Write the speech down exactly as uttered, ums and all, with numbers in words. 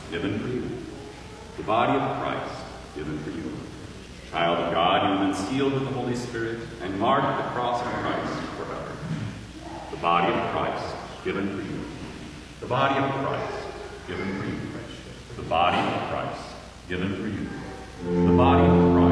given for you. The body of Christ, given for you. Child of God, you have been sealed with the Holy Spirit and marked at the cross of Christ forever. The body of Christ, given for you. The body of Christ, given for you. The body of Christ, given for you. The body of Christ.